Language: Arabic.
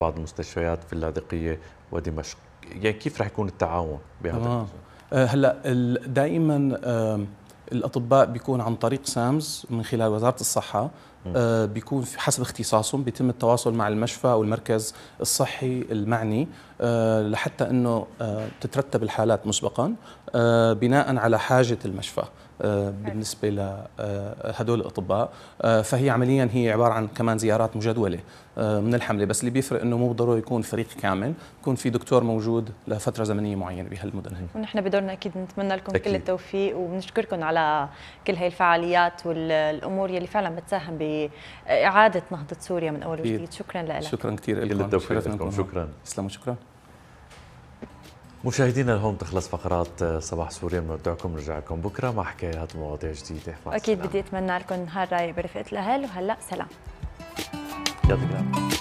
بعض المستشفيات في اللاذقية ودمشق، يعني كيف رح يكون التعاون بهذا الموضوع؟ هلا دائما الاطباء بيكون عن طريق سامز من خلال وزاره الصحه، بيكون حسب اختصاصهم بيتم التواصل مع المشفى او المركز الصحي المعني لحتى انه تترتب الحالات مسبقا بناء على حاجه المشفى بالنسبه لهدول الاطباء. فهي عمليا هي عباره عن كمان زيارات مجدوله من الحمله، بس اللي بيفرق انه مو ضروري يكون فريق كامل، يكون في دكتور موجود لفتره زمنيه معينه بهالمدن هي. ونحن بدورنا اكيد نتمنى لكم أكيد. كل التوفيق، وبنشكركم على كل هي الفعاليات والامور يلي فعلا بتساهم باعاده نهضه سوريا من اول وجديد. شكرا لك. شكرا كثير لكم. كل التوفيق لكم. شكرا. تسلموا. شكرا. مشاهدينا لهون تخلص فقرات صباح سوريا، بنودعكم نرجع لكم بكره مع حكايات ومواضيع جديده. اكيد بدي اتمنى لكم نهار رايق برفقه الاهل، وهلا سلام. يعطيك العافيه.